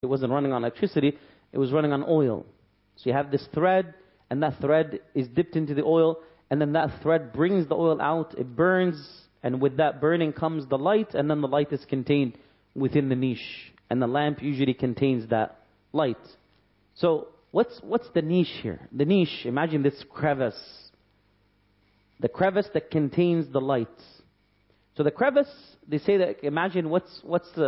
It wasn't running on electricity, it was running on oil. So you have this thread, and that thread is dipped into the oil, and then that thread brings the oil out, it burns, and with that burning comes the light, and then the light is contained within the niche. And the lamp usually contains that light. So what's the niche here? The niche, imagine this crevice. The crevice that contains the light. So the crevice, they say that, imagine what's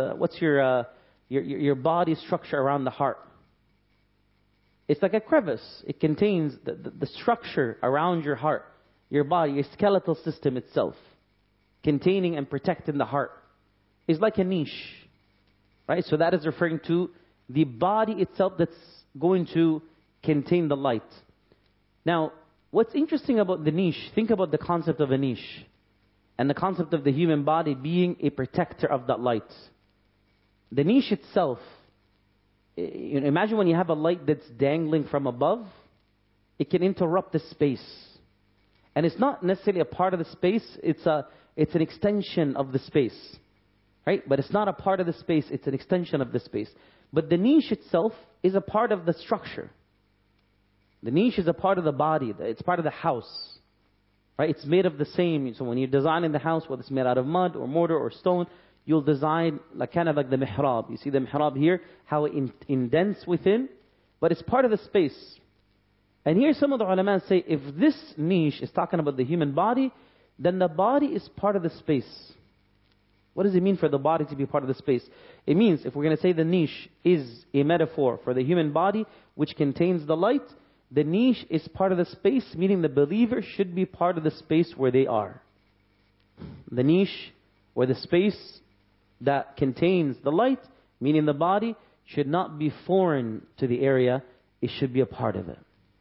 your body structure around the heart. It's like a crevice. It contains the structure around your heart, your body, your skeletal system itself, containing and protecting the heart. It's like a niche, right? So that is referring to the body itself that's going to contain the light. Now, what's interesting about the niche, think about the concept of a niche and the concept of the human body being a protector of that light. The niche itself, imagine when you have a light that's dangling from above, it can interrupt the space. And it's not necessarily a part of the space, it's an extension of the space. Right? But it's not a part of the space, it's an extension of the space. But the niche itself is a part of the structure. The niche is a part of the body, it's part of the house. Right? It's made of the same. So when you're designing the house, whether it's made out of mud or mortar or stone, you'll design kind of like the mihrab. You see the mihrab here, how it indents within, but it's part of the space. And here some of the ulama say, if this niche is talking about the human body, then the body is part of the space. What does it mean for the body to be part of the space? It means, if we're going to say the niche is a metaphor for the human body, which contains the light, the niche is part of the space, meaning the believer should be part of the space where they are. The niche, or the space that contains the light, meaning the body, should not be foreign to the area, it should be a part of it.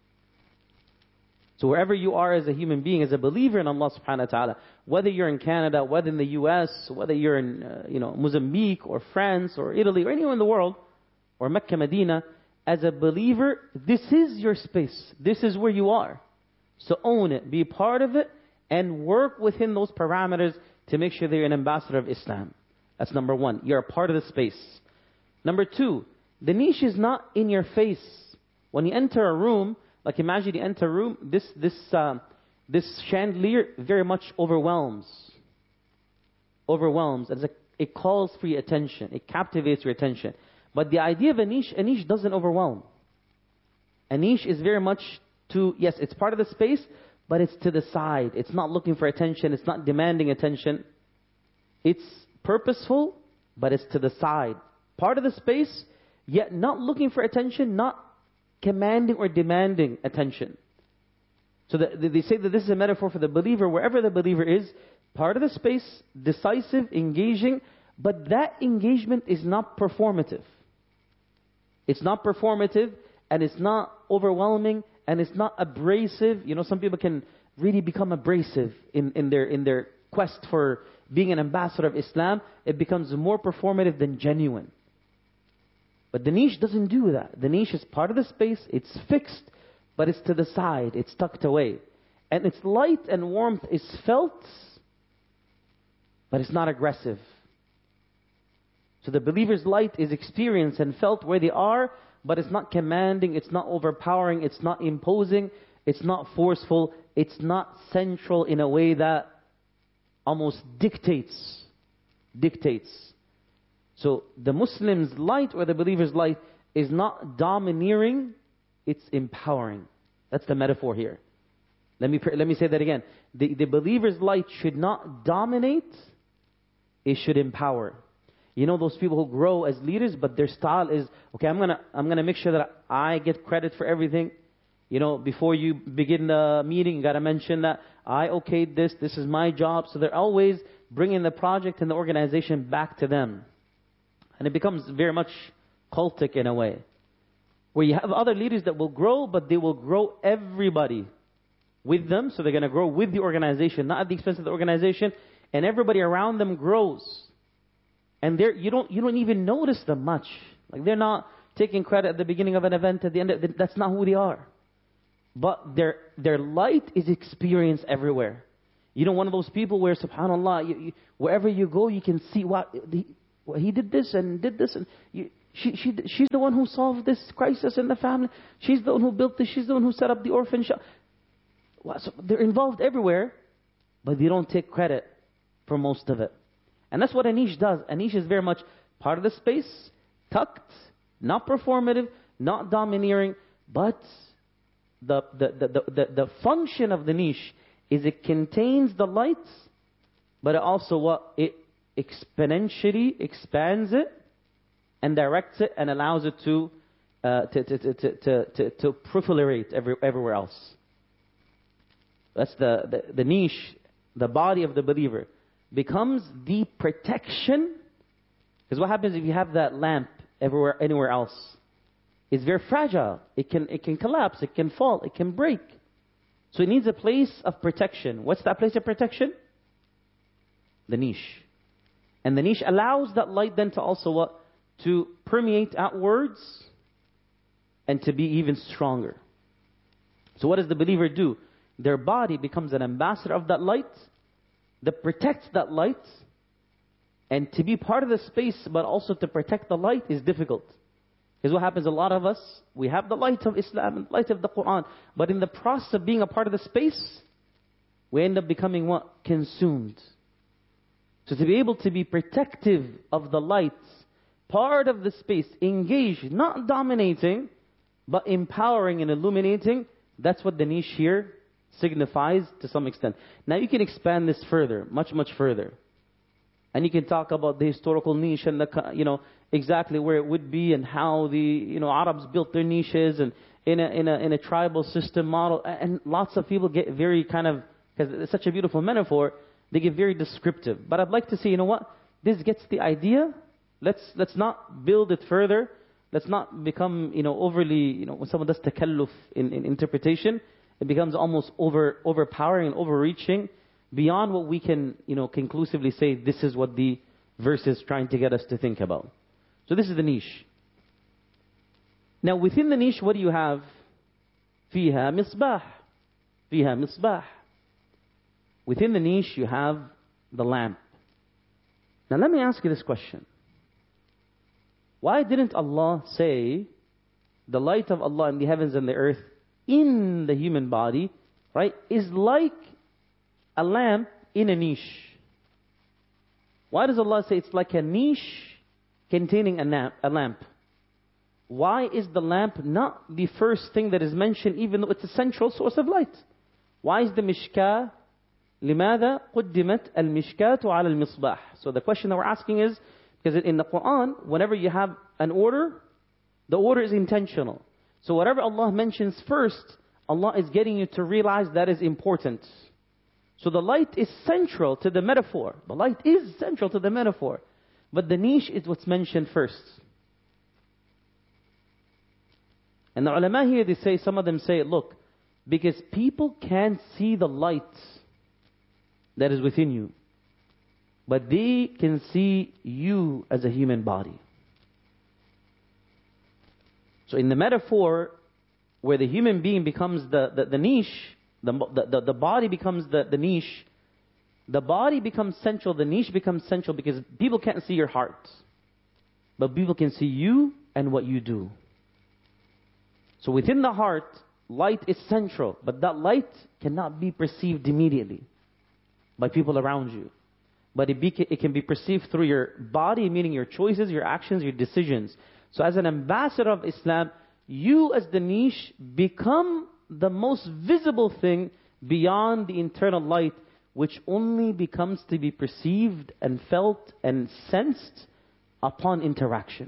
So wherever you are as a human being, as a believer in Allah subhanahu wa ta'ala, whether you're in Canada, whether in the US, whether you're in Mozambique or France or Italy or anywhere in the world, or Mecca, Medina, as a believer, this is your space. This is where you are. So own it, be part of it, and work within those parameters to make sure that you're an ambassador of Islam. That's number one. You're a part of the space. Number two, the niche is not in your face. When you enter a room, like imagine you enter a room, this chandelier very much overwhelms. And it calls for your attention. It captivates your attention. But the idea of a niche doesn't overwhelm. A niche is very much yes, it's part of the space, but it's to the side. It's not looking for attention. It's not demanding attention. It's purposeful, but it's to the side. Part of the space, yet not looking for attention, not commanding or demanding attention. So they say that this is a metaphor for the believer, wherever the believer is, part of the space, decisive, engaging, but that engagement is not performative. It's not performative, and it's not overwhelming, and it's not abrasive. Some people can really become abrasive in their quest for being an ambassador of Islam. It becomes more performative than genuine. But the niche doesn't do that. The niche is part of the space, it's fixed, but it's to the side, it's tucked away. And its light and warmth is felt, but it's not aggressive. So the believer's light is experienced and felt where they are, but it's not commanding, it's not overpowering, it's not imposing, it's not forceful, it's not central in a way that almost dictates. So the Muslim's light or the believer's light is not domineering, it's empowering. That's the metaphor here. Let me say that again. The believer's light should not dominate, it should empower. Those people who grow as leaders, but their style is, okay, I'm gonna make sure that I get credit for everything. Before you begin the meeting, you got to mention that I okayed this is my job. So they're always bringing the project and the organization back to them. And it becomes very much cultic in a way. Where you have other leaders that will grow, but they will grow everybody with them. So they're going to grow with the organization, not at the expense of the organization. And everybody around them grows. And you don't even notice them much. Like they're not taking credit at the beginning of an event, at the end. That's not who they are. But their light is experienced everywhere. One of those people where, subhanAllah, wherever you go, you can see what he did this and did this. And She's the one who solved this crisis in the family. She's the one who built this. She's the one who set up the orphan shop. Well, so they're involved everywhere, but they don't take credit for most of it. And that's what Anish does. Anish is very much part of the space, tucked, not performative, not domineering, but the function of the niche is it contains the light, but it also it exponentially expands it and directs it and allows it to proliferate everywhere else. That's the niche, the body of the believer becomes the protection. Because what happens if you have that lamp anywhere else? It's very fragile. It can collapse. It can fall. It can break. So it needs a place of protection. What's that place of protection? The niche. And the niche allows that light then to also to permeate outwards and to be even stronger. So what does the believer do? Their body becomes an ambassador of that light that protects that light. And to be part of the space, but also to protect the light is difficult. Because what happens, a lot of us, we have the light of Islam and light of the Quran, but in the process of being a part of the space, we end up becoming what? Consumed. So to be able to be protective of the light, part of the space, engaged, not dominating, but empowering and illuminating, that's what the niche here signifies to some extent. Now you can expand this further, much, much further. And you can talk about the historical niche and exactly where it would be and how the Arabs built their niches and in a tribal system model. And lots of people get very because it's such a beautiful metaphor, they get very descriptive. But I'd like to say, this gets the idea. Let's not build it further. Let's not become overly when someone does takalluf in interpretation, it becomes almost overpowering and overreaching, beyond what we can, conclusively say, this is what the verse is trying to get us to think about. So this is the niche. Now within the niche, what do you have? فيها مصباح. فيها مصباح. Within the niche, you have the lamp. Now let me ask you this question. Why didn't Allah say the light of Allah in the heavens and the earth in the human body, right, is like a lamp in a niche? Why does Allah say it's like a niche containing a lamp? Why is the lamp not the first thing that is mentioned, even though it's a central source of light? Why is the mishkah? لماذا قدمت المشكاة على المصباح? So the question that we're asking is, because in the Quran, whenever you have an order, the order is intentional. So whatever Allah mentions first, Allah is getting you to realize that is important. So the light is central to the metaphor. The light is central to the metaphor. But the niche is what's mentioned first. And the ulama here, some of them say, look, because people can't see the light that is within you, but they can see you as a human body. So in the metaphor, where the human being becomes the niche, the body becomes the niche, the body becomes central, the niche becomes central, because people can't see your heart, but people can see you and what you do. So within the heart, light is central, but that light cannot be perceived immediately by people around you. But it can be perceived through your body, meaning your choices, your actions, your decisions. So as an ambassador of Islam, you as the niche become the most visible thing beyond the internal light, which only becomes to be perceived and felt and sensed upon interaction.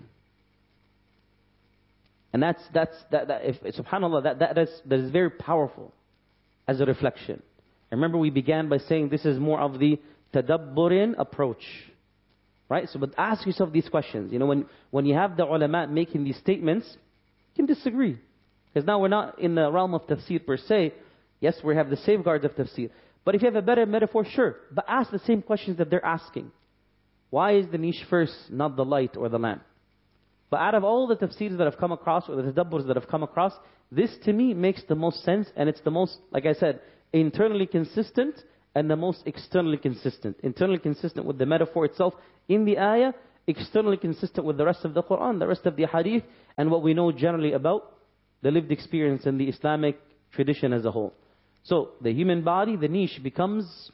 And subhanAllah, that is very powerful as a reflection. And remember, we began by saying this is more of the tadabburin approach, right? So, but ask yourself these questions. When you have the ulama making these statements, you can disagree, because now we're not in the realm of tafsir per se. Yes, we have the safeguards of tafsir, but if you have a better metaphor, sure. But ask the same questions that they're asking. Why is the niche first, not the light or the lamp? But out of all the tafsirs that have come across, or the tadabburs that have come across, this to me makes the most sense, and it's the most, like I said, internally consistent and the most externally consistent. Internally consistent with the metaphor itself in the ayah, externally consistent with the rest of the Quran, the rest of the Hadith, and what we know generally about the lived experience and the Islamic tradition as a whole. So the human body, the niche, becomes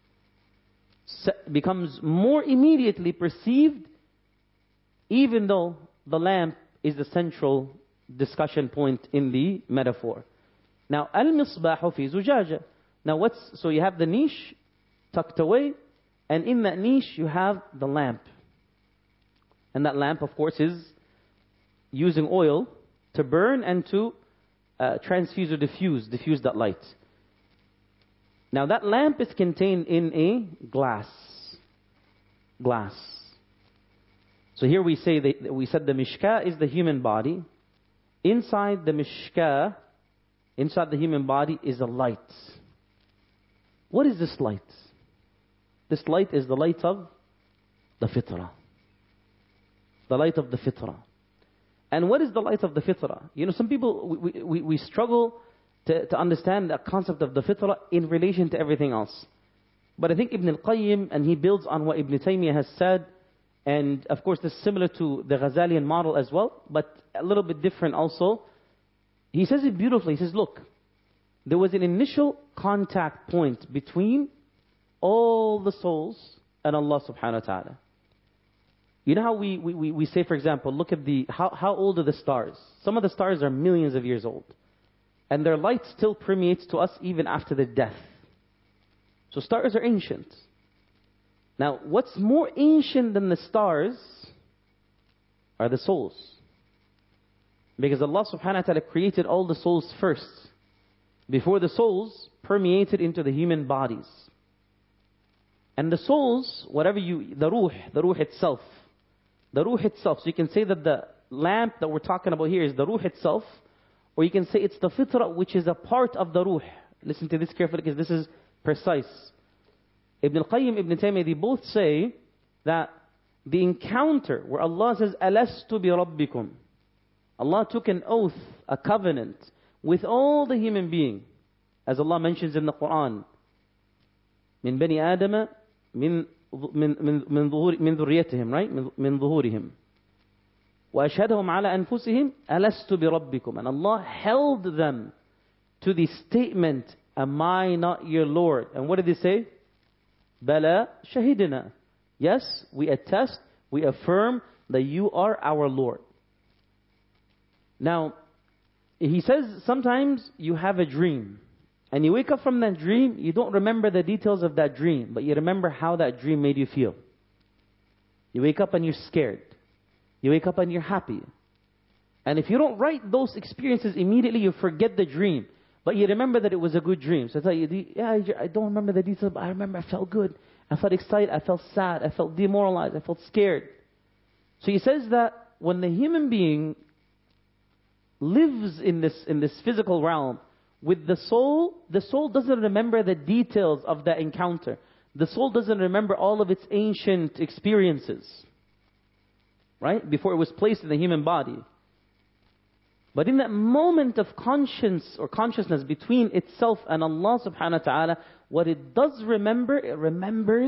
more immediately perceived, even though the lamp is the central discussion point in the metaphor. Now, al-misbahu fi zujaja. Now so you have the niche tucked away, and in that niche you have the lamp. And that lamp, of course, is using oil to burn and to transfuse or diffuse that light. Now that lamp is contained in a glass. So here we said the mishkah is the human body. Inside the mishkah, inside the human body is a light. What is this light? This light is the light of the fitrah. The light of the fitrah. And what is the light of the fitrah? You know, some people, we struggle to understand the concept of the fitrah in relation to everything else. But I think Ibn al-Qayyim, and he builds on what Ibn Taymiyyah has said, and of course this is similar to the Ghazalian model as well, but a little bit different also. He says it beautifully. He says, look, there was an initial contact point between all the souls and Allah subhanahu wa ta'ala. You know how we say, for example, look at how old are the stars? Some of the stars are millions of years old. And their light still permeates to us even after their death. So stars are ancient. Now, what's more ancient than the stars are the souls. Because Allah subhanahu wa ta'ala created all the souls first, before the souls permeated into the human bodies. And the souls, the ruh itself. The ruh itself. So you can say that the lamp that we're talking about here is the ruh itself, or you can say it's the fitrah, which is a part of the ruh. Listen to this carefully because this is precise. Ibn al-Qayyim, Ibn Taymiyyah, they both say that the encounter where Allah says, Alastu bi rabbikum. Allah took an oath, a covenant, with all the human being. As Allah mentions in the Quran, min bani Adama, min ذريتهم, right? من ظهورهم. وأشهدهم على أنفسهم ألست بربكم. And Allah held them to the statement, am I not your Lord? And what did they say? بلى شهدنا. Yes, we attest, we affirm that you are our Lord. Now, he says sometimes you have a dream. And you wake up from that dream, you don't remember the details of that dream, but you remember how that dream made you feel. You wake up and you're scared. You wake up and you're happy. And if you don't write those experiences immediately, you forget the dream. But you remember that it was a good dream. So I tell you, I don't remember the details, but I remember I felt good. I felt excited. I felt sad. I felt demoralized. I felt scared. So he says that when the human being lives in this physical realm, with the soul doesn't remember the details of that encounter. The soul doesn't remember all of its ancient experiences, right? Before it was placed in the human body. But in that moment of conscience or consciousness between itself and Allah subhanahu wa ta'ala, what it does remember, it remembers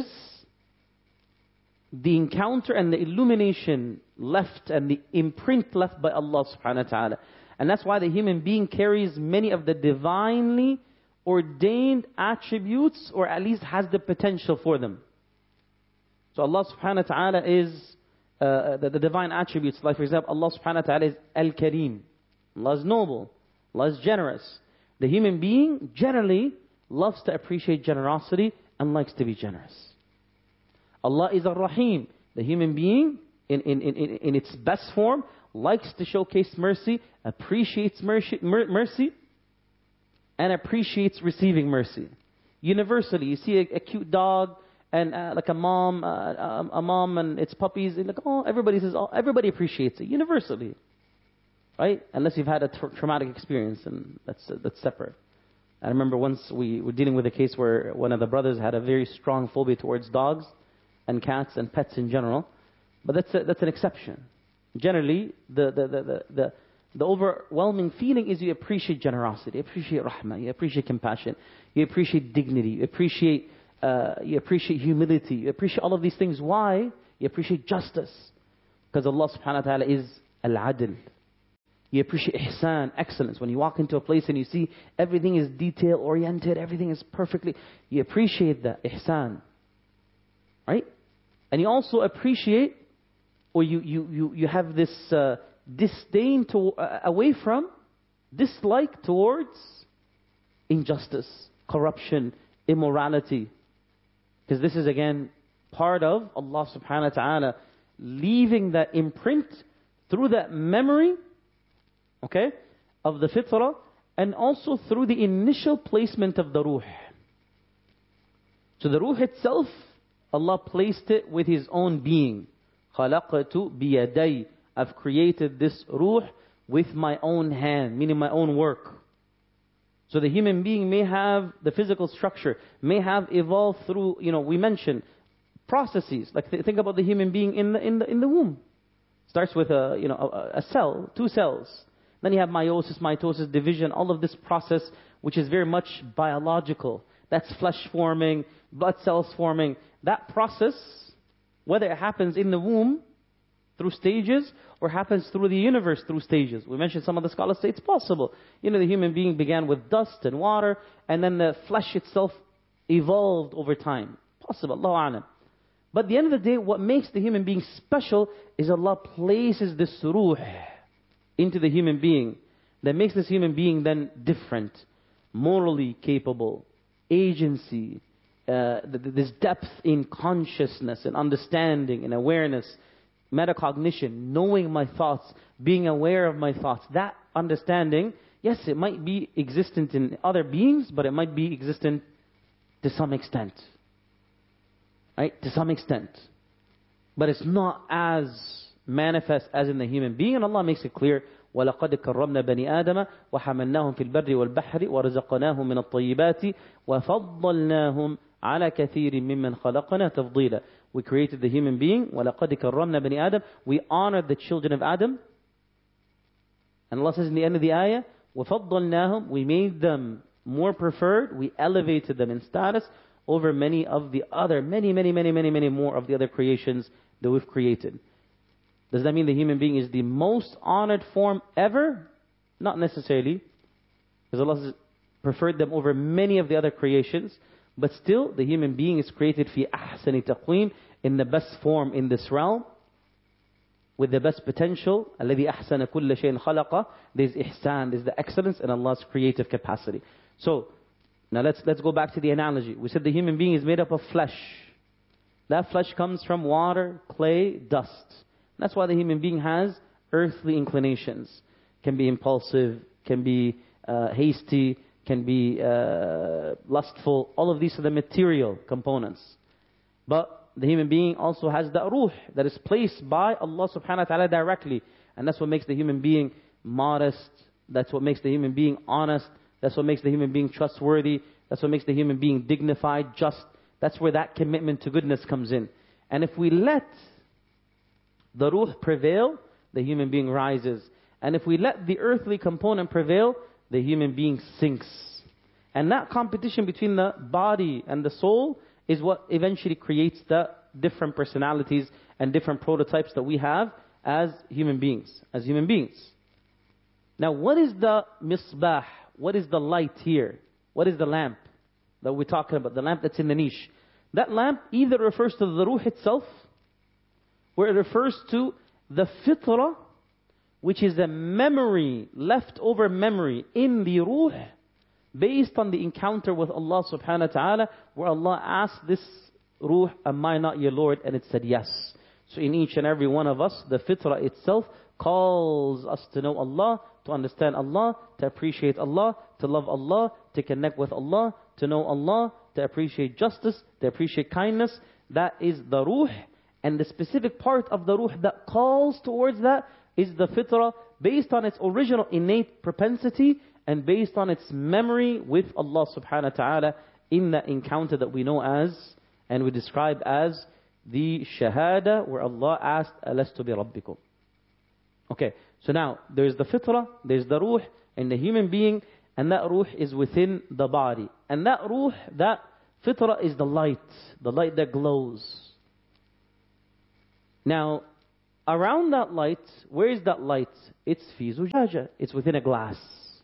the encounter and the illumination left and the imprint left by Allah subhanahu wa ta'ala. And that's why the human being carries many of the divinely ordained attributes, or at least has the potential for them. So Allah subhanahu wa ta'ala is the divine attributes. Like for example, Allah subhanahu wa ta'ala is Al-Kareem. Allah is noble. Allah is generous. The human being generally loves to appreciate generosity and likes to be generous. Allah is Ar-Rahim. The human being in its best form likes to showcase mercy, appreciates mercy, and appreciates receiving mercy. Universally, you see a cute dog and like a mom and its puppies, and like, oh, everybody says, oh, everybody appreciates it universally, right? Unless you've had a traumatic experience, and that's separate. I remember once we were dealing with a case where one of the brothers had a very strong phobia towards dogs and cats and pets in general, but that's an exception. Generally, the overwhelming feeling is you appreciate generosity, you appreciate rahmah, you appreciate compassion, you appreciate dignity, you appreciate humility, you appreciate all of these things. Why? You appreciate justice. Because Allah subhanahu wa ta'ala is al-adl. You appreciate ihsan, excellence. When you walk into a place and you see everything is detail oriented, everything is perfectly, you appreciate that ihsan. Right? And you also appreciate, or you have this disdain away from, dislike towards injustice, corruption, immorality. Because this is again part of Allah subhanahu wa ta'ala leaving that imprint through that memory, okay, of the fitrah, and also through the initial placement of the ruh. So the ruh itself, Allah placed it with His own being. خَلَقَتُ بِيَدَيْ, I've created this ruh with my own hand, meaning my own work. So the human being may have the physical structure, may have evolved through, we mentioned processes. Like think about the human being in the womb. Starts with a cell, 2 cells. Then you have meiosis, mitosis, division, all of this process, which is very much biological. That's flesh forming, blood cells forming. That process, whether it happens in the womb through stages or happens through the universe through stages. We mentioned some of the scholars say it's possible. The human being began with dust and water, and then the flesh itself evolved over time. Possible, Allahu A'lam. But at the end of the day, what makes the human being special is Allah places this ruh into the human being that makes this human being then different, morally capable, agency, this depth in consciousness and understanding and awareness, metacognition, knowing my thoughts, being aware of my thoughts. That understanding, yes, it might be existent in other beings, but it might be existent to some extent. Right? To some extent. But it's not as manifest as in the human being. And Allah makes it clear, وَلَقَدْ كَرَّمْنَا بَنِي آدَمَ وَحَمَلْنَاهُمْ فِي الْبَرِّ وَالْبَحْرِ وَرَزَقْنَاهُمْ مِنَ الطَّيِّبَاتِ وَفَضَّلْنَاهُمْ عَلَى كَثِيرٍ مِّمَّنْ خَلَقْنَا تَفْضِيلًا. We created the human being. وَلَقَدْ كَرَّمْنَا بَنِي آدَمَ. We honored the children of Adam. And Allah says in the end of the ayah, وَفَضَّلْنَاهُمْ. We made them more preferred. We elevated them in status over many of the other, many more of the other creations that we've created. Does that mean the human being is the most honored form ever? Not necessarily. Because Allah has preferred them over many of the other creations. But still, the human being is created fi ahsani taqweem, in the best form in this realm, with the best potential. الَّذِي أَحْسَنَ كُلَّ شَيْءٍ خَلَقَ. There's ihsan, there's the excellence in Allah's creative capacity. So, now let's go back to the analogy. We said the human being is made up of flesh. That flesh comes from water, clay, dust. That's why the human being has earthly inclinations. Can be impulsive, can be hasty, can be lustful. All of these are the material components. But the human being also has the ruh that is placed by Allah subhanahu wa ta'ala directly. And that's what makes the human being modest. That's what makes the human being honest. That's what makes the human being trustworthy. That's what makes the human being dignified, just. That's where that commitment to goodness comes in. And if we let the ruh prevail, the human being rises. And if we let the earthly component prevail, the human being sinks. And that competition between the body and the soul is what eventually creates the different personalities and different prototypes that we have as human beings. Now, what is the misbah? What is the light here? What is the lamp that we're talking about? The lamp that's in the niche. That lamp either refers to the ruh itself, or it refers to the fitrah, which is a memory, leftover memory in the ruh, based on the encounter with Allah subhanahu wa ta'ala, where Allah asked this ruh, am I not your Lord? And it said yes. So in each and every one of us, the fitrah itself calls us to know Allah, to understand Allah, to appreciate Allah, to love Allah, to connect with Allah, to know Allah, to appreciate justice, to appreciate kindness. That is the ruh. And the specific part of the ruh that calls towards that is the fitrah, based on its original innate propensity and based on its memory with Allah subhanahu wa ta'ala in that encounter that we know as, and we describe as, the shahada, where Allah asked, Alastu bi Rabbikum. Okay, so now there's the fitrah, there's the ruh in the human being, and that ruh is within the body. And that ruh, that fitrah is the light that glows. Now, Around that light, where is that light? It's fi zujaja. It's within a glass.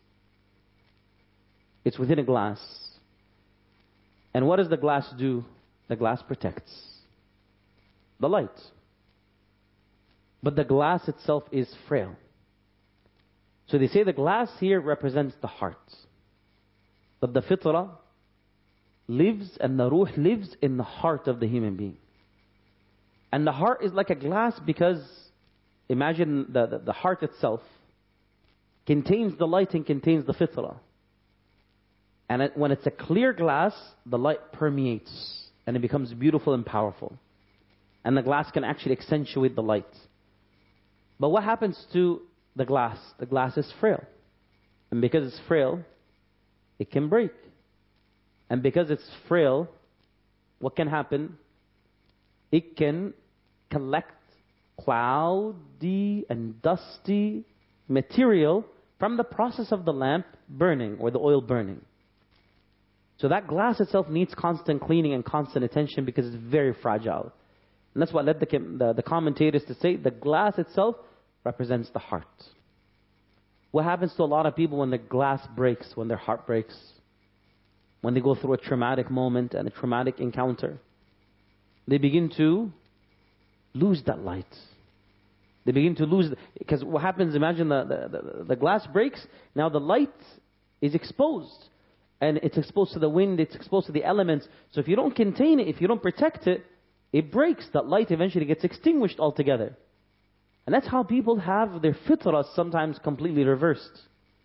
It's within a glass. And what does the glass do? The glass protects the light. But the glass itself is frail. So they say the glass here represents the heart. That the fitrah lives and the ruh lives in the heart of the human being. And the heart is like a glass because imagine the heart itself contains the light and contains the fitrah. And when it's a clear glass, the light permeates and it becomes beautiful and powerful. And the glass can actually accentuate the light. But what happens to the glass? The glass is frail. And because it's frail, it can break. And because it's frail, what can happen? It can collect cloudy and dusty material from the process of the lamp burning or the oil burning. So that glass itself needs constant cleaning and constant attention because it's very fragile. And that's what led the commentators to say the glass itself represents the heart. What happens to a lot of people when the glass breaks, when their heart breaks? When they go through a traumatic moment and a traumatic encounter, they begin to lose that light. They begin to lose, because what happens, imagine the glass breaks, now the light is exposed. And it's exposed to the wind, it's exposed to the elements. So if you don't contain it, if you don't protect it, it breaks. That light eventually gets extinguished altogether. And that's how people have their fitrah sometimes completely reversed.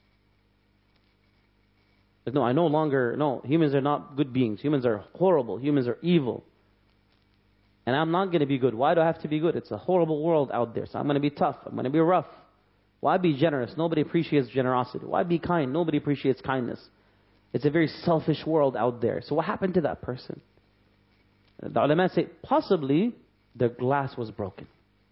But no, humans are not good beings. Humans are horrible. Humans are evil. And I'm not going to be good. Why do I have to be good? It's a horrible world out there. So I'm going to be tough. I'm going to be rough. Why be generous? Nobody appreciates generosity. Why be kind? Nobody appreciates kindness. It's a very selfish world out there. So what happened to that person? The ulama say, possibly their glass was broken.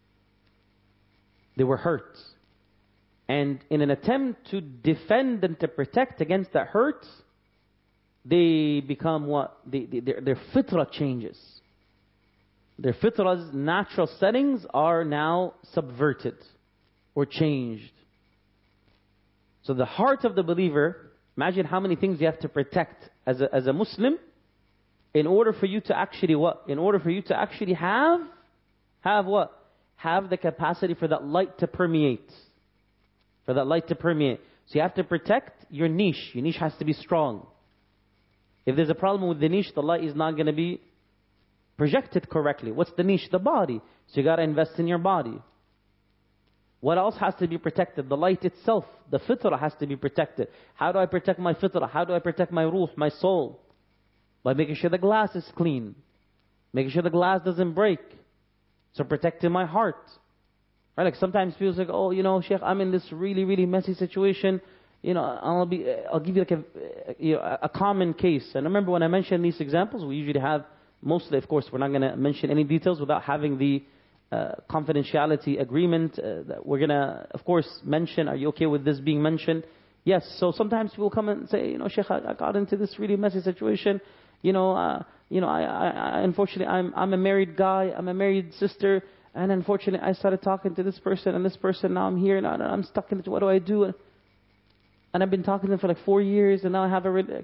They were hurt. And in an attempt to defend and to protect against that hurt, they become what? Their fitrah changes. Their fitrah's natural settings are now subverted or changed. So the heart of the believer, imagine how many things you have to protect as a Muslim in order for you to actually what? In order for you to actually have what? Have the capacity for that light to permeate. For that light to permeate. So you have to protect your niche. Your niche has to be strong. If there's a problem with the niche, the light is not going to be projected correctly. What's the niche? The body. So you got to invest in your body. What else has to be protected? The light itself. The fitrah has to be protected. How do I protect my fitrah? How do I protect my ruh, my soul? By making sure the glass is clean. Making sure the glass doesn't break. So protecting my heart. Right? Like sometimes people say, oh, Sheikh, I'm in this really, really messy situation. I'll give you like a common case. And remember when I mention these examples, we usually have, mostly of course, we're not going to mention any details without having the confidentiality agreement that we're going to, of course, mention. Are you okay with this being mentioned? Yes. So sometimes people come and say, Sheikh, I got into this really messy situation. I unfortunately, I'm a married guy. I'm a married sister. And unfortunately, I started talking to this person and this person. Now I'm here and I'm stuck in it. What do I do? And I've been talking to them for like 4 years. And now I have a...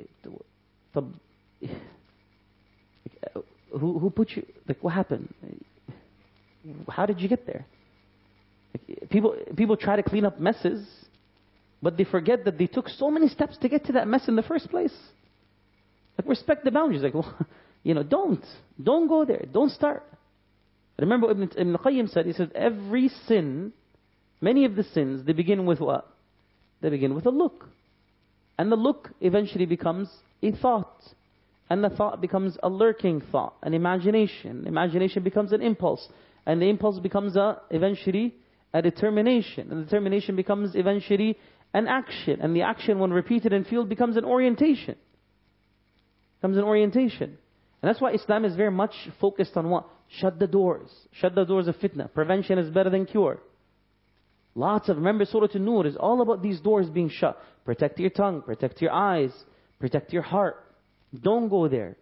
Who put you... Like, what happened? How did you get there? People try to clean up messes, but they forget that they took so many steps to get to that mess in the first place. Like, respect the boundaries. Like, don't go there. Don't start. Remember Ibn Qayyim said, he said, every sin, many of the sins, they begin with what? They begin with a look. And the look eventually becomes a thought. And the thought becomes a lurking thought, an imagination. Imagination becomes an impulse. And the impulse becomes eventually a determination. And the determination becomes eventually an action. And the action, when repeated and fueled, becomes an orientation. Becomes an orientation. And that's why Islam is very much focused on what? Shut the doors. Shut the doors of fitna. Prevention is better than cure. Remember Surah An-Nur is all about these doors being shut. Protect your tongue, protect your eyes, protect your heart. Don't go there.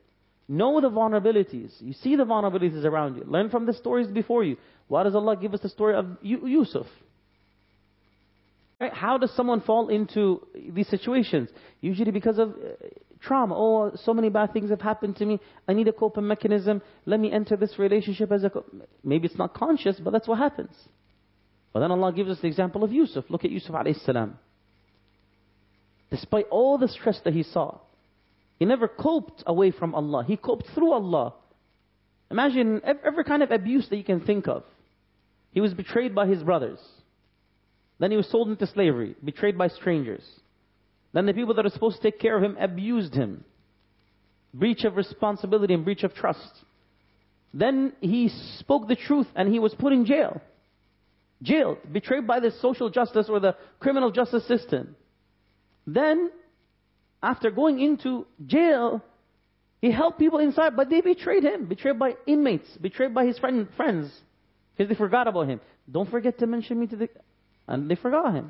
Know the vulnerabilities. You see the vulnerabilities around you. Learn from the stories before you. Why does Allah give us the story of Yusuf? Right? How does someone fall into these situations? Usually because of trauma. Oh, so many bad things have happened to me. I need a coping mechanism. Let me enter this relationship as maybe it's not conscious, but that's what happens. But then Allah gives us the example of Yusuf. Look at Yusuf alayhi salam. Despite all the stress that he saw, he never coped away from Allah. He coped through Allah. Imagine every kind of abuse that you can think of. He was betrayed by his brothers. Then he was sold into slavery, betrayed by strangers. Then the people that are supposed to take care of him abused him. Breach of responsibility and breach of trust. Then he spoke the truth and he was put in jail. Jailed, betrayed by the social justice or the criminal justice system. Then, after going into jail, he helped people inside, but they betrayed him. Betrayed by inmates, betrayed by his friends, because they forgot about him. Don't forget to mention me to the... And they forgot him.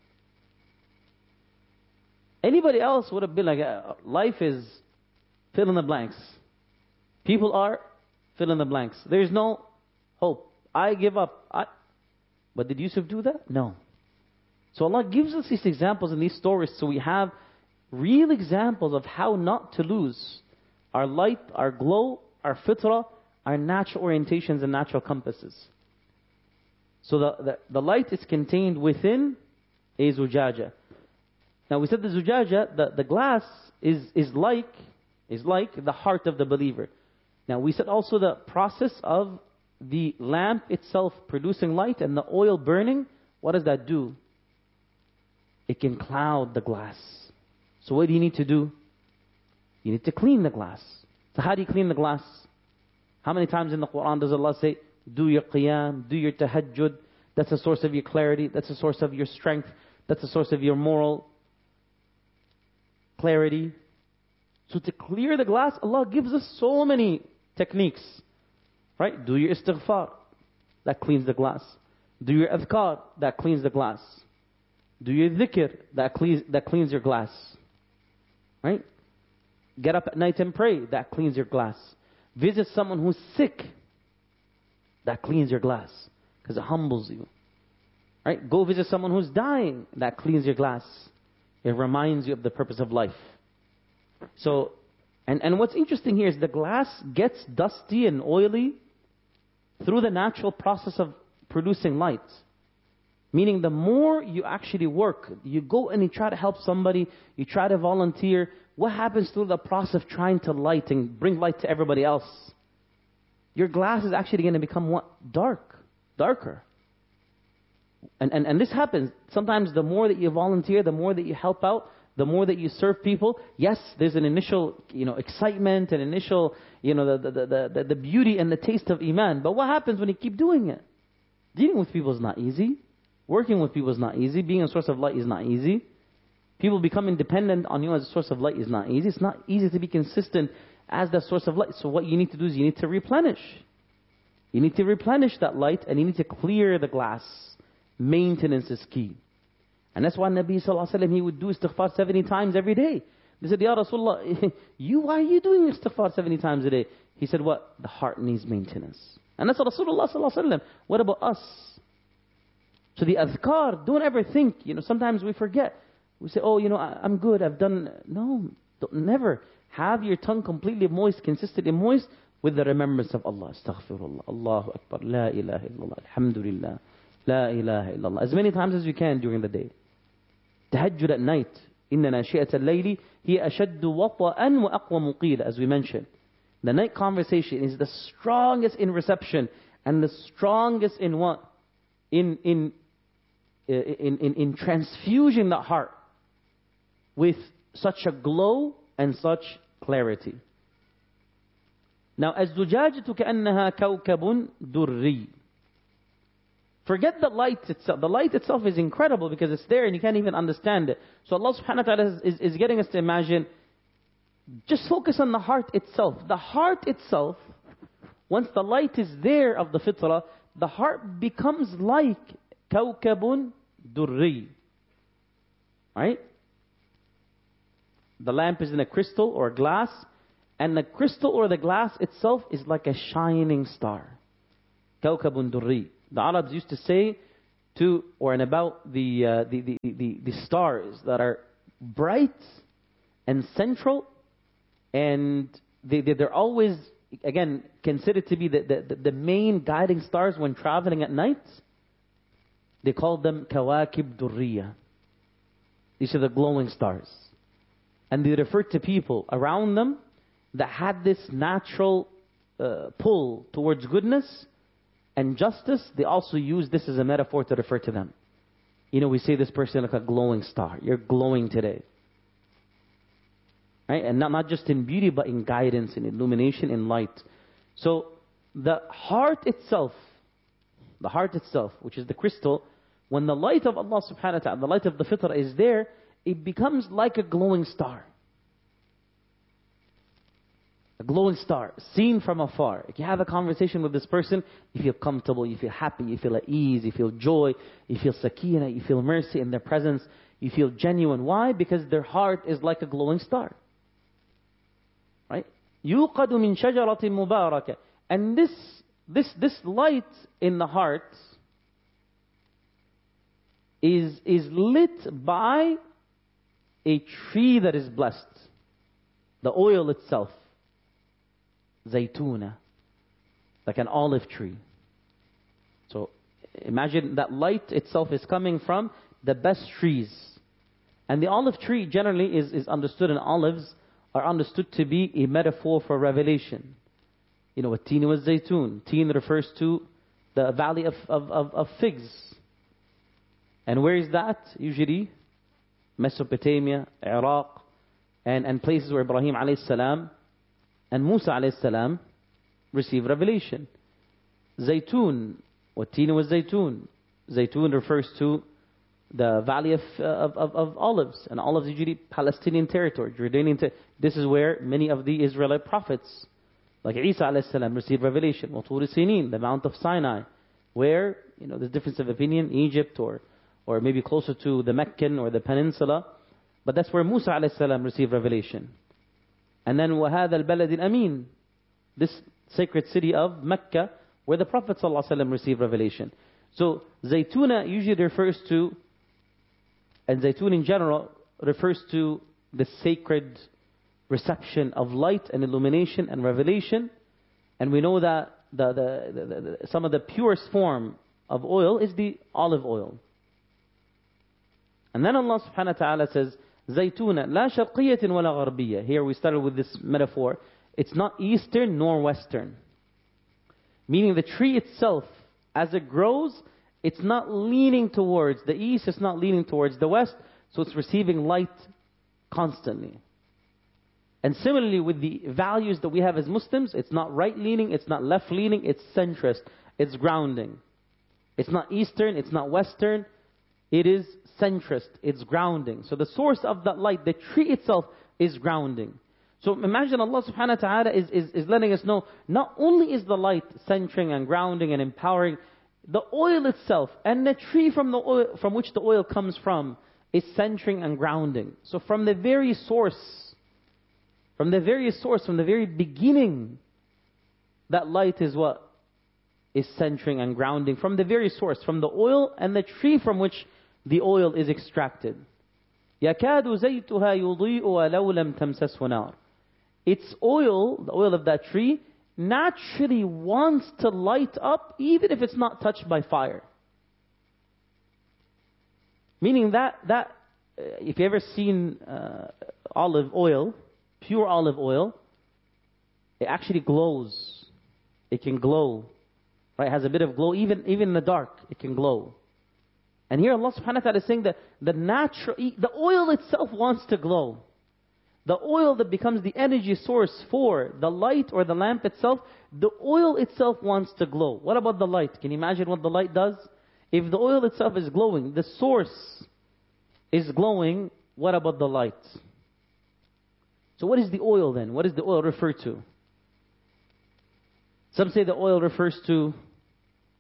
Anybody else would have been like, life is fill in the blanks. People are fill in the blanks. There's no hope. I give up. But did Yusuf do that? No. So Allah gives us these examples in these stories so we have real examples of how not to lose our light, our glow, our fitrah, our natural orientations and natural compasses. So the light is contained within a zujaja. Now we said the zujaja, the glass is like the heart of the believer. Now we said also the process of the lamp itself producing light and the oil burning, what does that do? It can cloud the glass. So what do you need to do? You need to clean the glass. So how do you clean the glass? How many times in the Quran does Allah say, do your qiyam, do your tahajjud? That's a source of your clarity. That's a source of your strength. That's a source of your moral clarity. So to clear the glass, Allah gives us so many techniques. Right? Do your istighfar. That cleans the glass. Do your adhkar. That cleans the glass. Do your dhikr. That cleans your glass. Right? Get up at night and pray. That cleans your glass. Visit someone who's sick. That cleans your glass. Because it humbles you. Right? Go visit someone who's dying. That cleans your glass. It reminds you of the purpose of life. So, and what's interesting here is the glass gets dusty and oily through the natural process of producing light. Meaning the more you actually work, you go and you try to help somebody, you try to volunteer, what happens through the process of trying to light and bring light to everybody else? Your glass is actually going to become what? Darker. And this happens. Sometimes the more that you volunteer, the more that you help out, the more that you serve people, yes, there's an initial, excitement and initial, the beauty and the taste of Iman. But what happens when you keep doing it? Dealing with people is not easy. Working with people is not easy. Being a source of light is not easy. People becoming dependent on you as a source of light is not easy. It's not easy to be consistent as the source of light. So what you need to do is you need to replenish. You need to replenish that light and you need to clear the glass. Maintenance is key. And that's why Nabi sallallahu alaihi wasallam, he would do istighfar 70 times every day. They said, Ya Rasulullah, why are you doing istighfar 70 times a day? He said, what? The heart needs maintenance. And that's Rasulullah sallallahu alaihi wasallam. What about us? So the adhkar, don't ever think, sometimes we forget. We say, I'm good, I've done. No, never. Have your tongue completely moist, consistently moist with the remembrance of Allah. Astaghfirullah, Allahu Akbar, La ilaha illallah, Alhamdulillah, La ilaha illallah. As many times as you can during the day. Tahajjud at night. Inna nashi'at al-layli hiya ashaddu wata'an wa aqwa muqila, as we mentioned. The night conversation is the strongest in reception and the strongest in what? In transfusing the heart with such a glow and such clarity. Now, الزجاجة كأنها كوكب دري. Forget the light itself. The light itself is incredible because it's there and you can't even understand it. So Allah subhanahu wa ta'ala is getting us to imagine, just focus on the heart itself. The heart itself, once the light is there of the fitrah, the heart becomes like كوكب دري. Right? The lamp is in a crystal or glass, And the crystal or the glass itself is like a shining star. كوكب دري. The Arabs used to say to or and about the stars that are bright and central, and they're always, again, considered to be the main guiding stars when traveling at night. They called them كواكب درية. These are the glowing stars. And they referred to people around them that had this natural pull towards goodness and justice. They also use this as a metaphor to refer to them. You know, we say this person like a glowing star. You're glowing today. Right? And not just in beauty, but in guidance, in illumination, in light. So the heart itself, which is the crystal, when the light of Allah subhanahu wa ta'ala, the light of the fitrah is there, it becomes like a glowing star. A glowing star, seen from afar. If you have a conversation with this person, you feel comfortable, you feel happy, you feel at ease, you feel joy, you feel sakina, you feel mercy in their presence, you feel genuine. Why? Because their heart is like a glowing star. Right? يُوقَدُ مِنْ شَجَرَةٍ مُبَارَكَةٍ. And this light in the heart is lit by a tree that is blessed. The oil itself. Zaytuna. Like an olive tree. So imagine that light itself is coming from the best trees. And the olive tree generally is understood, and olives are understood to be a metaphor for revelation. You know, التين والزيتون. Teen refers to the valley of figs. And where is that? Usually Mesopotamia, Iraq, and places where Ibrahim alayhi salam and Musa alayhi salam received revelation. Zaytun, والتين والزيتون. Zaytun refers to the valley of olives, and olives usually Palestinian territory, Jordanian territory. This is where many of the Israelite prophets, like Isa alayhi salam, received revelation. وطور سينين, the Mount of Sinai, where, you know, there's difference of opinion, Egypt or maybe closer to the Meccan or the peninsula, but that's where Musa alayhi salam received revelation. And then وَهَذَا الْبَلَدِ الْأَمِينَ, this sacred city of Mecca, where the Prophet ﷺ received revelation. So Zaytuna usually refers to, and Zaytun in general refers to the sacred reception of light and illumination and revelation. And we know that some of the purest form of oil is the olive oil. And then Allah subhanahu wa ta'ala says, Zaytuna la sharqiyatin wala gharbiyya. Here we started with this metaphor. It's not eastern nor western. Meaning the tree itself, as it grows, it's not leaning towards the east, it's not leaning towards the west, so it's receiving light constantly. And similarly with the values that we have as Muslims, it's not right leaning, it's not left leaning, it's centrist, it's grounding. It's not eastern, it's not western, it is centrist, it's grounding. So the source of that light, the tree itself, is grounding. So imagine Allah subhanahu wa ta'ala is letting us know, not only is the light centering and grounding and empowering, the oil itself and the tree from which the oil comes from is centering and grounding. So from the very source, from the very beginning, that light is what? Is centering and grounding. From the very source, from the oil and the tree from which the oil is extracted. يَكَادُ زَيْتُهَا يُضِيءُ وَلَوْ لَمْ تَمْسَسْهُ نَارٌ. Its oil, the oil of that tree, naturally wants to light up even if it's not touched by fire. Meaning that if you ever seen olive oil, pure olive oil, it actually glows. It can glow. Right? It has a bit of glow. Even in the dark, it can glow. And here Allah subhanahu wa ta'ala is saying that the oil itself wants to glow. The oil that becomes the energy source for the light or the lamp itself, the oil itself wants to glow. What about the light? Can you imagine what the light does? If the oil itself is glowing, the source is glowing, what about the light? So what is the oil then? What does the oil refer to? Some say the oil refers to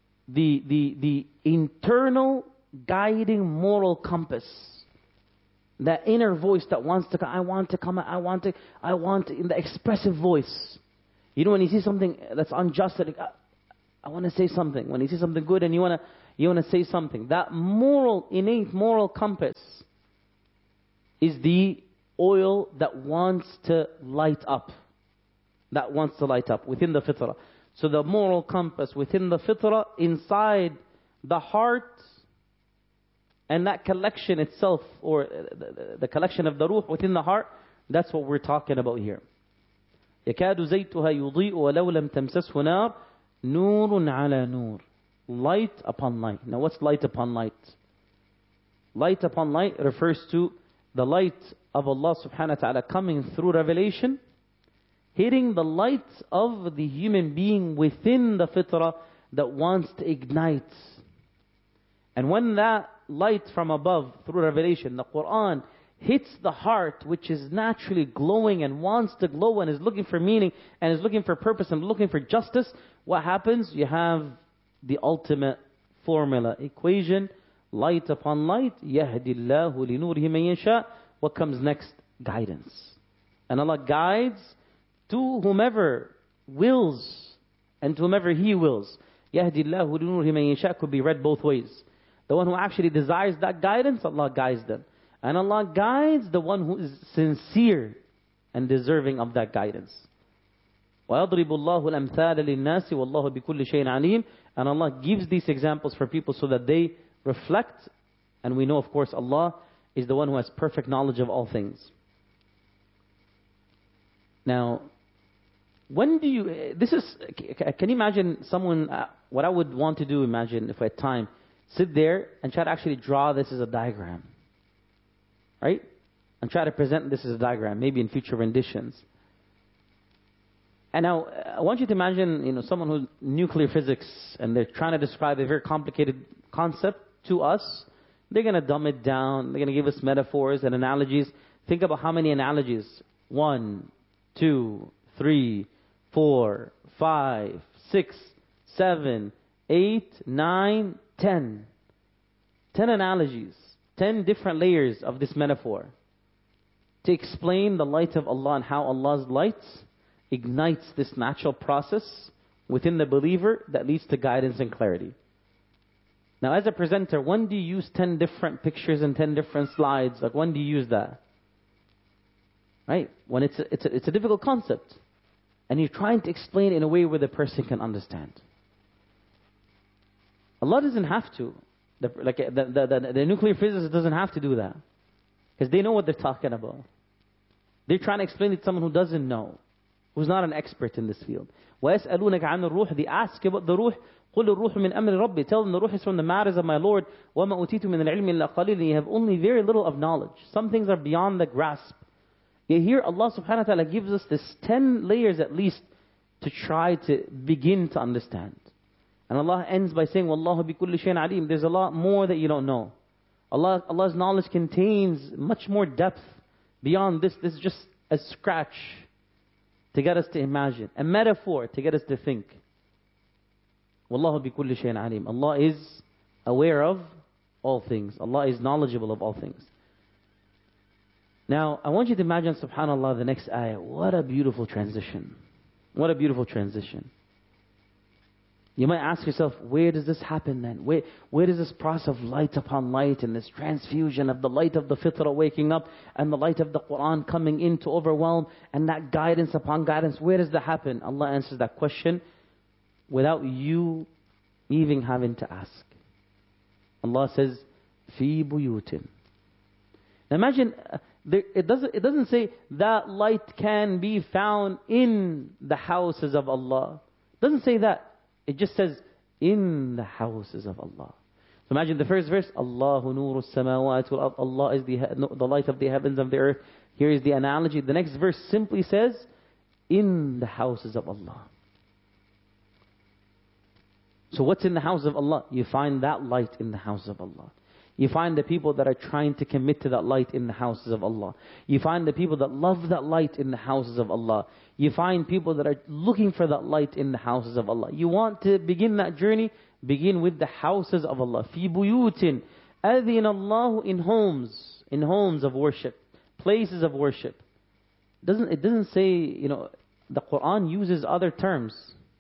the internal guiding moral compass That inner voice that wants to come, I want to come, I want, in the expressive voice. You know, when you see something that's unjust, like, I want to say something. When you see something good and you want to say something. That innate moral compass is the oil that wants to light up. That wants to light up within the fitrah. So the moral compass within the fitrah, inside the heart, and that collection itself, or the collection of the ruh within the heart, that's what we're talking about here. يَكَادُ زَيْتُهَا يُضِيءُ وَلَوْ لَمْ تَمْسَسْهُ نَارٌ نُورٌ عَلَى نُورٍ. Light upon light. Now what's light upon light? Light upon light refers to the light of Allah subhanahu wa ta'ala coming through revelation, hitting the light of the human being within the fitrah that wants to ignite. And when that light from above through revelation, the Quran, hits the heart, which is naturally glowing and wants to glow and is looking for meaning and is looking for purpose and looking for justice, what happens? You have the ultimate formula, equation, light upon light, يَهْدِ اللَّهُ لِنُورِهِ مَن يَشَاءُ. What comes next? Guidance. And Allah guides to whomever wills and to whomever He wills. يَهْدِ اللَّهُ لِنُورِهِ مَن يَشَاءُ could be read both ways. The one who actually desires that guidance, Allah guides them. And Allah guides the one who is sincere and deserving of that guidance. وَيَضْرِبُ اللَّهُ الْأَمْثَالَ لِلنَّاسِ وَاللَّهُ بِكُلِّ شَيْءٍ عَلِيمٌ. And Allah gives these examples for people so that they reflect. And we know, of course, Allah is the one who has perfect knowledge of all things. Now, when do you... Can you imagine someone... what I would want to do, imagine, if I had time, sit there and try to actually draw this as a diagram. Right? And try to present this as a diagram, maybe in future renditions. And now, I want you to imagine, someone who's nuclear physics, and they're trying to describe a very complicated concept to us. They're going to dumb it down. They're going to give us metaphors and analogies. Think about how many analogies. 1, 2, 3, 4, 5, 6, 7, 8, 9, 10. 10 analogies. 10 different layers of this metaphor. To explain the light of Allah and how Allah's light ignites this natural process within the believer that leads to guidance and clarity. Now, as a presenter, when do you use 10 different pictures and 10 different slides? Like, when do you use that? Right? When it's a difficult concept. And you're trying to explain in a way where the person can understand. Allah doesn't have to. The nuclear physicist doesn't have to do that. Because they know what they're talking about. They're trying to explain it to someone who doesn't know. Who's not an expert in this field. وَيَسْأَلُونَكَ عَنِ الرُّوحِ. They ask about the ruh. قُلِ الرُّوحُ مِنْ أَمْرِ رَبِّي. Tell them the ruh is from the matters of my Lord. وَمَا أُوتِيتُ مِنَ الْعِلْمِ إِلَّا قَلِيلًا. You have only very little of knowledge. Some things are beyond the grasp. Yet here Allah subhanahu wa ta'ala gives us this 10 layers at least to try to begin to understand. And Allah ends by saying, وَاللَّهُ بِكُلِّ شَيْءٍ عَلِيمٌ. There's a lot more that you don't know. Allah's knowledge contains much more depth beyond this. This is just a scratch to get us to imagine. A metaphor to get us to think. وَاللَّهُ بِكُلِّ شَيْءٍ عَلِيمٌ. Allah is aware of all things. Allah is knowledgeable of all things. Now, I want you to imagine, subhanAllah, the next ayah. What a beautiful transition. What a beautiful transition. You might ask yourself, where does this happen then? Where does this process of light upon light and this transfusion of the light of the fitrah waking up and the light of the Quran coming in to overwhelm and that guidance upon guidance, where does that happen? Allah answers that question without you even having to ask. Allah says, "Fi buyutin." Now imagine, it doesn't say that light can be found in the houses of Allah. It doesn't say that. It just says, in the houses of Allah. So imagine the first verse, Allahu nuru samawati wal ard. Allah is the light of the heavens and the earth. Here is the analogy. The next verse simply says, in the houses of Allah. So what's in the house of Allah? You find that light in the house of Allah. You find the people that are trying to commit to that light in the houses of Allah. You find the people that love that light in the houses of Allah. You find people that are looking for that light in the houses of Allah. You want to begin that journey? Begin with the houses of Allah. Fi buyutin. Adhina Allahu, in homes. in homes of worship, places of worship. It doesn't say, the Quran uses other terms.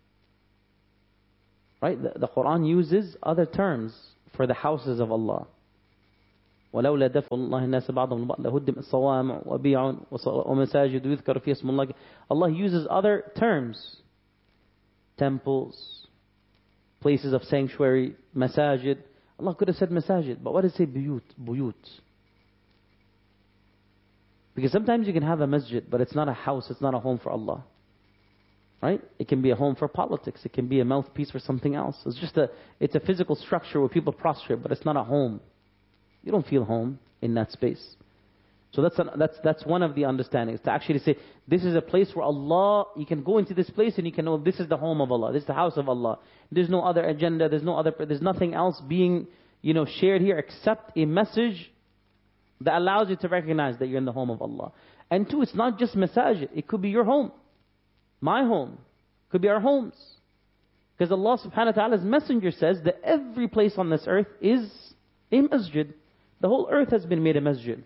Right? The Quran uses other terms for the houses of Allah. ولولا دفع الله الناس بعضهم البعض لهدم الصوامع وبيع ومساجد يذكر فيها اسم الله. Allah uses other terms. Temples, places of sanctuary, masajid. Allah could have said masajid, but what does it say buyut? Because sometimes you can have a masjid, but it's not a house, it's not a home for Allah. Right? It can be a home for politics. It can be a mouthpiece for something else. It's a physical structure where people prostrate, but it's not a home. You don't feel home in that space. So that's one of the understandings. To actually say, this is a place where Allah, you can go into this place and you can know this is the home of Allah. This is the house of Allah. There's no other agenda. There's nothing else being, shared here except a message that allows you to recognize that you're in the home of Allah. And two, it's not just masajid. It could be your home. My home. Could be our homes. Because Allah subhanahu wa ta'ala's messenger says that every place on this earth is a masjid. The whole earth has been made a masjid.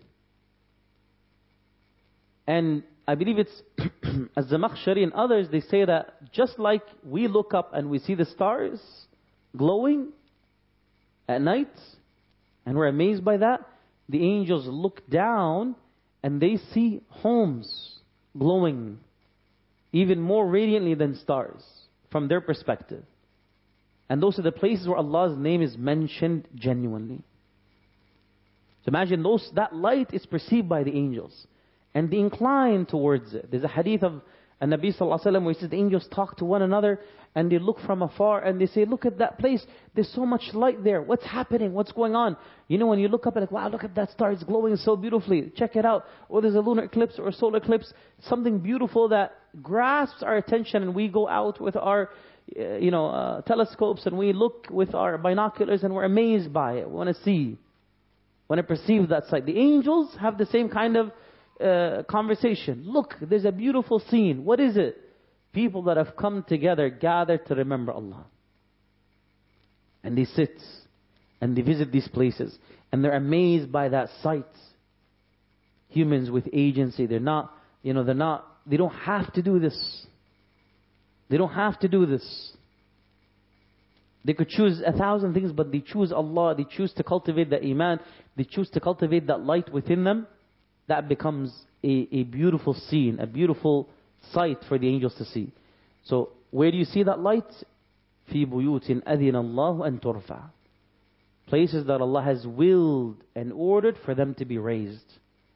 And I believe it's Az-Zamakhshari and others, they say that just like we look up and we see the stars glowing at night, and we're amazed by that, the angels look down and they see homes glowing even more radiantly than stars from their perspective. And those are the places where Allah's name is mentioned genuinely. So imagine that light is perceived by the angels. And they incline towards it. There's a hadith of Nabi sallallahu alaihi wasallam where he says the angels talk to one another and they look from afar and they say, look at that place. There's so much light there. What's happening? What's going on? When you look up and like, wow, look at that star. It's glowing so beautifully. Check it out. Or there's a lunar eclipse or a solar eclipse. Something beautiful that grasps our attention, and we go out with our telescopes and we look with our binoculars and we're amazed by it. We want to see. Want to perceive that sight. The angels have the same kind of conversation. Look, there's a beautiful scene. What is it? People that have come together, gathered to remember Allah. And they sit and they visit these places and they're amazed by that sight. Humans with agency, they don't have to do this. They don't have to do this. They could choose 1,000 things, but they choose Allah. They choose to cultivate that iman. They choose to cultivate that light within them. That becomes a beautiful scene, a beautiful sight for the angels to see. So, where do you see that light? فِي بُيُوتٍ أَذِنَ اللَّهُ أَن تُرْفَعَ. Places that Allah has willed and ordered for them to be raised.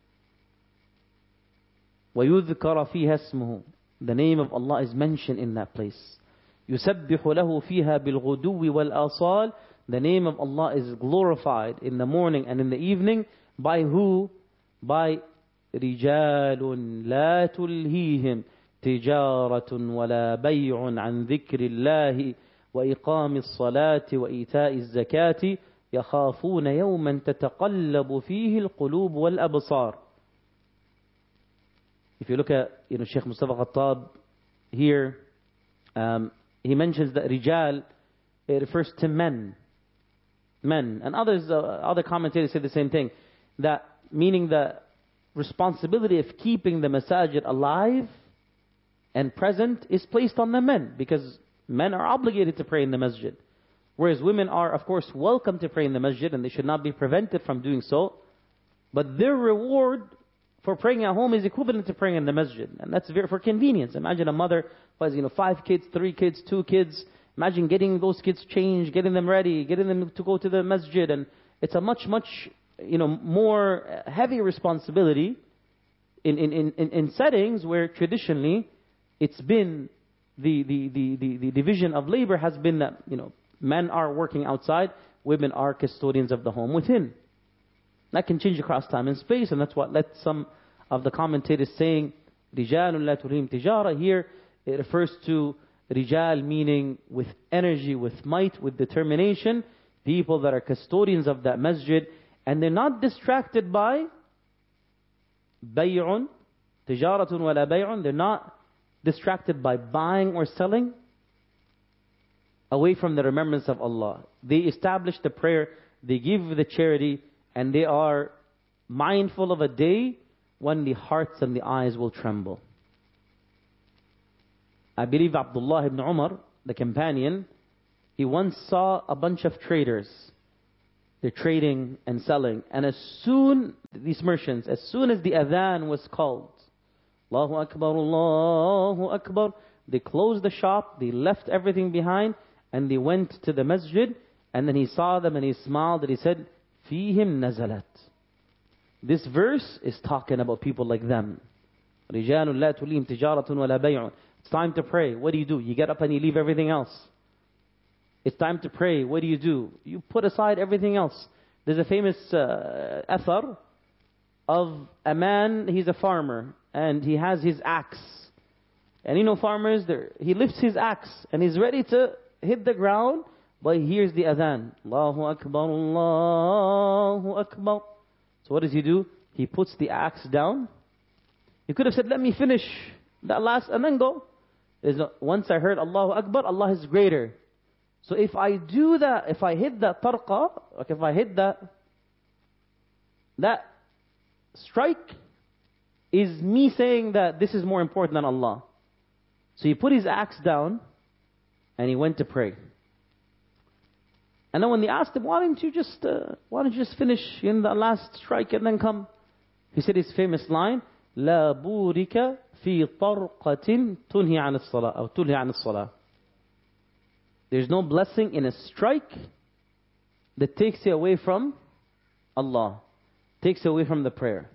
وَيُذْكَرَ فِيهَا اسْمُهُ. The name of Allah is mentioned in that place. يُسَبِّحُ لَهُ فِيهَا بِالْغُدُوِّ وَالْآصَالِ. The name of Allah is glorified in the morning and in the evening. By who? By رِجَالٌ لَا تُلْهِيهِمْ تِجَارَةٌ وَلَا بَيْعٌ عَنْ ذِكْرِ اللَّهِ وَإِقَامِ الصَّلَاةِ وَإِيتَاءِ الزَّكَاةِ يَخَافُونَ يَوْمًا تَتَقَلَّبُ فِيهِ الْقُلُوبُ وَالْأَبْصَارِ. If you look at Sheikh Mustafa Khattab here, he mentions that rijal, it refers to men. And other commentators say the same thing. That meaning the responsibility of keeping the masajid alive and present is placed on the men, because men are obligated to pray in the masjid. Whereas women are, of course, welcome to pray in the masjid and they should not be prevented from doing so. But their reward for praying at home is equivalent to praying in the masjid. And that's for convenience. Imagine a mother who has 5 kids, 3 kids, 2 kids. Imagine getting those kids changed, getting them ready, getting them to go to the masjid. And it's a much more heavy responsibility in settings where traditionally it's been the division of labor has been that men are working outside, women are custodians of the home within. That can change across time and space, and that's what led some of the commentators saying رِجَالٌ لَا تُلْهِهِمْ تِجَارَةٌ. Here it refers to rijal meaning with energy, with might, with determination, people that are custodians of that masjid, and they're not distracted by بَيْعٌ تِجَارَةٌ وَلَا بَيْعٌ. They're not distracted by buying or selling away from the remembrance of Allah. They establish the prayer, they give the charity, and they are mindful of a day when the hearts and the eyes will tremble. I believe Abdullah ibn Umar, the companion, he once saw a bunch of traders. They're trading and selling. And these merchants, as soon as the adhan was called, Allahu Akbar, Allahu Akbar, they closed the shop, they left everything behind, and they went to the masjid, and then he saw them and he smiled and he said, فِيهِمْ نَزَلَتْ. This verse is talking about people like them. رِجَالٌ لَا تُلِيهِمْ تِجَارَةٌ وَلَا بَيْعٌ. It's time to pray. What do? You get up and you leave everything else. It's time to pray. What do? You put aside everything else. There's a famous athar of a man, he's a farmer, and he has his axe. And you know farmers, he lifts his axe, and he's ready to hit the ground, but he hears the adhan. Allahu Akbar, Allahu Akbar. So what does he do? He puts the axe down. He could have said, let me finish that last, and then go. Once I heard Allahu Akbar, Allah is greater. So if I do that, if I hit that tarqa, like if I hit that strike, is me saying that this is more important than Allah. So he put his axe down, and he went to pray. And then when they asked him, why don't you just finish in the last strike and then come? He said his famous line, لا بورك في طرقة تنهي عن الصلاة أو تنهي عن الصلاة. There's no blessing in a strike that takes you away from Allah, takes you away from the prayer.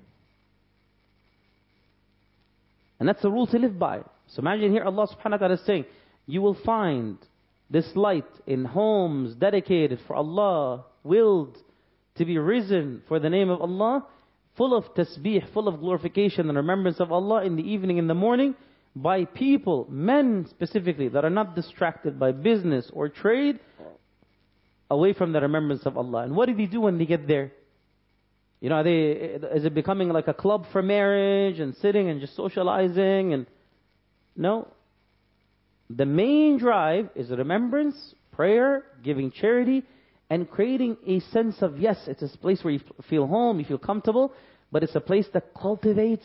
And that's a rule to live by. So imagine here Allah subhanahu wa ta'ala is saying, you will find this light in homes dedicated for Allah, willed to be risen for the name of Allah, full of tasbih, full of glorification and remembrance of Allah in the evening, in the morning, by people, men specifically, that are not distracted by business or trade, away from the remembrance of Allah. And what did he do when they get there? You know, is it becoming like a club for marriage and sitting and just socializing? And no. The main drive is remembrance, prayer, giving charity, and creating a sense of, yes, it's a place where you feel home, you feel comfortable, but it's a place that cultivates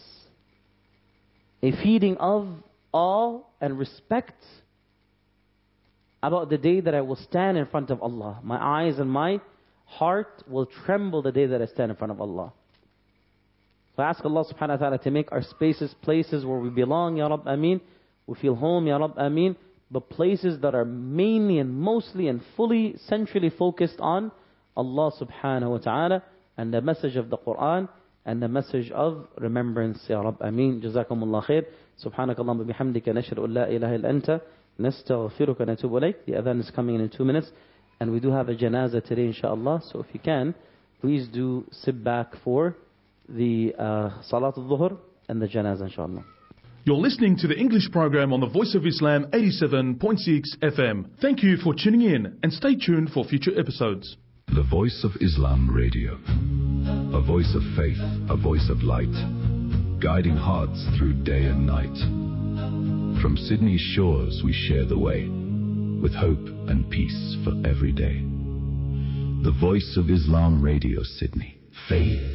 a feeding of awe and respect about the day that I will stand in front of Allah. My eyes and my heart will tremble the day that I stand in front of Allah. So I ask Allah subhanahu wa ta'ala to make our spaces places where we belong, Ya Rabb, Ameen. We feel home, Ya Rabb, Ameen. But places that are mainly and mostly and fully, centrally focused on Allah subhanahu wa ta'ala and the message of the Quran and the message of remembrance, Ya Rabb, Ameen. Jazakumullah khair. Subhanakallahumma bihamdika nashhadu an la ilaha illa anta nastaghfiruka wa natubu ilayk. The adhan is coming in 2 minutes. And we do have a janazah today, inshallah. So if you can, please do sit back for the Salat al-Dhuhr and the janazah, inshallah. You're listening to the English program on the Voice of Islam 87.6 FM. Thank you for tuning in and stay tuned for future episodes. The Voice of Islam Radio. A voice of faith, a voice of light. Guiding hearts through day and night. From Sydney's shores we share the way. With hope and peace for every day. The Voice of Islam Radio, Sydney. Faith